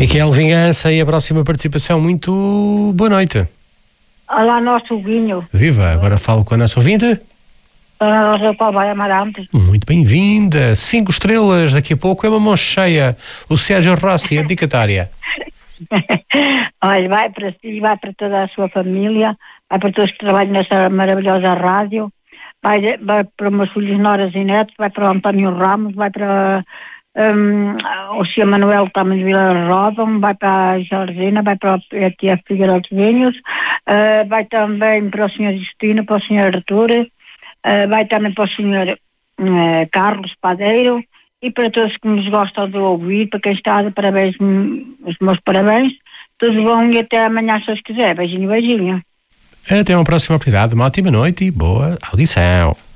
Miquel Vingança e a próxima participação. Muito boa noite. Olá, nosso Guinho. Viva, agora falo com a nossa ouvinte. Dona Rosa Paulo Amarante. Muito bem-vinda. 5 estrelas, daqui a pouco é uma mão cheia. O Sérgio Rossi, a dedicatória. Olha, vai para si, vai para toda a sua família, vai para todos que trabalham nessa maravilhosa rádio, vai para os meus filhos, noras e netos, vai para o António Ramos, vai para o Sr. Manuel também de Vila Roda, vai para a Georgina, vai para a tia Figueiredo de Vinhos, vai também para o Sr. Justino, para o Sr. Artur, vai também para o Sr. Carlos Padeiro e para todos que nos gostam de ouvir, para quem está de parabéns, os meus parabéns, tudo bom e até amanhã se Deus quiser. Beijinho, beijinho. Até uma próxima oportunidade, uma ótima noite e boa audição.